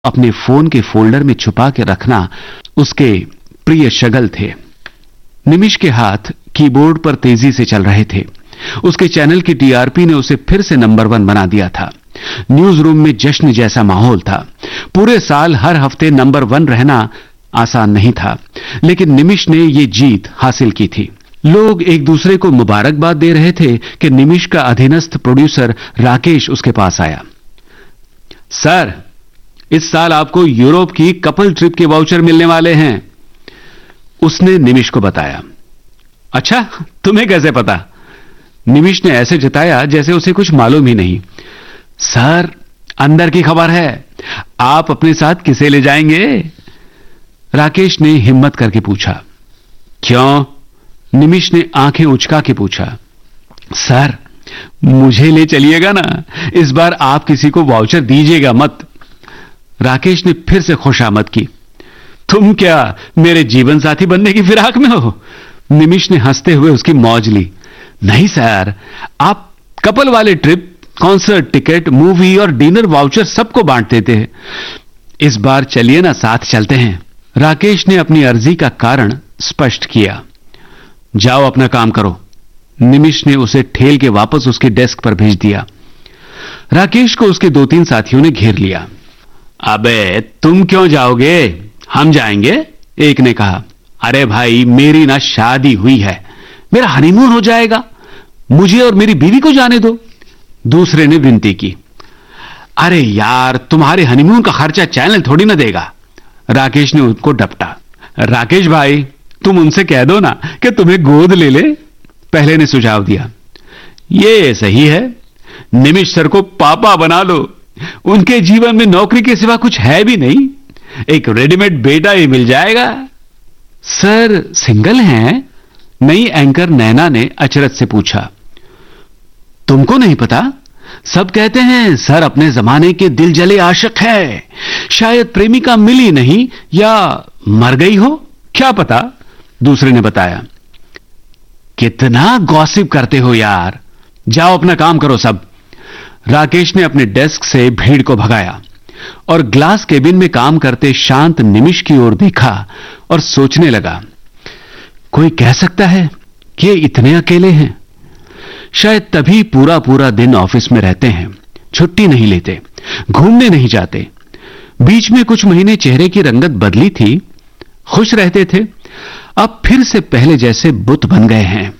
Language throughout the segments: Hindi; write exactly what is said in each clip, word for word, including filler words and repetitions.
अपने फोन के फोल्डर में छुपा के रखना उसके प्रिय शगल थे। निमिष के हाथ कीबोर्ड पर तेजी से चल रहे थे। उसके चैनल की टीआरपी ने उसे फिर से नंबर वन बना दिया था। न्यूज रूम में जश्न जैसा माहौल था। पूरे साल हर हफ्ते नंबर वन रहना आसान नहीं था, लेकिन निमिष ने यह जीत हासिल की थी। लोग एक दूसरे को मुबारकबाद दे रहे थे कि निमिष का अधीनस्थ प्रोड्यूसर राकेश उसके पास आया। सर, इस साल आपको यूरोप की कपल ट्रिप के वाउचर मिलने वाले हैं, उसने निमिष को बताया। अच्छा, तुम्हें कैसे पता? निमिष ने ऐसे जताया जैसे उसे कुछ मालूम ही नहीं। सर, अंदर की खबर है, आप अपने साथ किसे ले जाएंगे? राकेश ने हिम्मत करके पूछा। क्यों? निमिष ने आंखें उचका के पूछा। सर, मुझे ले चलिएगा ना, इस बार आप किसी को वाउचर दीजिएगा मत। राकेश ने फिर से खुशामद की। तुम क्या मेरे जीवन साथी बनने की फिराक में हो? निमिष ने हंसते हुए उसकी मौज ली। नहीं सर, आप कपल वाले ट्रिप, कॉन्सर्ट टिकट, मूवी और डिनर वाउचर सबको बांट देते हैं। इस बार चलिए ना, साथ चलते हैं। राकेश ने अपनी अर्जी का कारण स्पष्ट किया। जाओ अपना काम करो। निमिष ने उसे ठेल के वापस उसके डेस्क पर भेज दिया। राकेश को उसके दो तीन साथियों ने घेर लिया। अबे तुम क्यों जाओगे, हम जाएंगे, एक ने कहा। अरे भाई, मेरी ना शादी हुई है, मेरा हनीमून हो जाएगा, मुझे और मेरी बीवी को जाने दो, दूसरे ने विनती की। अरे यार, तुम्हारे हनीमून का खर्चा चैनल थोड़ी ना देगा, राकेश ने उनको डपटा। राकेश भाई, तुम उनसे कह दो ना कि तुम्हें गोद ले ले, पहले ने सुझाव दिया। ये सही है, निमिष सर को पापा बना लो, उनके जीवन में नौकरी के सिवा कुछ है भी नहीं, एक रेडीमेड बेटा ही मिल जाएगा। सर सिंगल हैं? नई एंकर नैना ने अचरज से पूछा। तुमको नहीं पता? सब कहते हैं सर अपने जमाने के दिल जले आशिक है, शायद प्रेमिका मिली नहीं या मर गई हो, क्या पता, दूसरे ने बताया। कितना गॉसिप करते हो यार, जाओ अपना काम करो सब। राकेश ने अपने डेस्क से भीड़ को भगाया और ग्लास केबिन में काम करते शांत निमिष की ओर देखा और सोचने लगा, कोई कह सकता है कि ये इतने अकेले हैं? शायद तभी पूरा पूरा दिन ऑफिस में रहते हैं, छुट्टी नहीं लेते, घूमने नहीं जाते। बीच में कुछ महीने चेहरे की रंगत बदली थी, खुश रहते थे, अब फिर से पहले जैसे बुत बन गए हैं।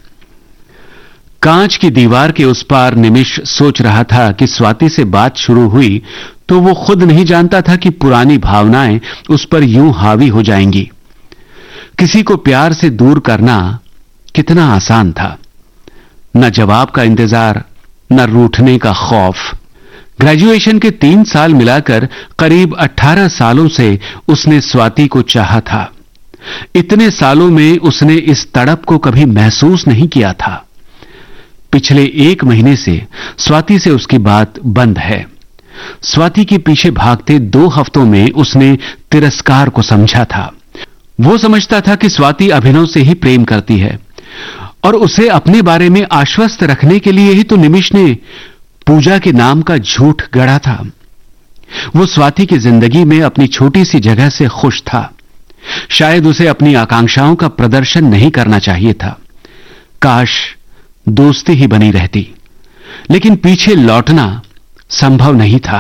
कांच की दीवार के उस पार निमिष सोच रहा था कि स्वाति से बात शुरू हुई तो वो खुद नहीं जानता था कि पुरानी भावनाएं उस पर यूं हावी हो जाएंगी। किसी को प्यार से दूर करना कितना आसान था, न जवाब का इंतजार, न रूठने का खौफ। ग्रेजुएशन के तीन साल मिलाकर करीब अठारह सालों से उसने स्वाति को चाहा था। इतने सालों में उसने इस तड़प को कभी महसूस नहीं किया था। पिछले एक महीने से स्वाति से उसकी बात बंद है। स्वाति के पीछे भागते दो हफ्तों में उसने तिरस्कार को समझा था। वो समझता था कि स्वाति अभिनव से ही प्रेम करती है और उसे अपने बारे में आश्वस्त रखने के लिए ही तो निमिष ने पूजा के नाम का झूठ गढ़ा था। वो स्वाति की जिंदगी में अपनी छोटी सी जगह से खुश था। शायद उसे अपनी आकांक्षाओं का प्रदर्शन नहीं करना चाहिए था। काश दोस्ती ही बनी रहती, लेकिन पीछे लौटना संभव नहीं था।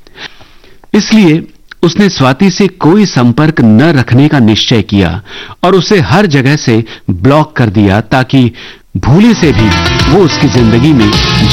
इसलिए उसने स्वाति से कोई संपर्क न रखने का निश्चय किया और उसे हर जगह से ब्लॉक कर दिया ताकि भूले से भी वो उसकी जिंदगी में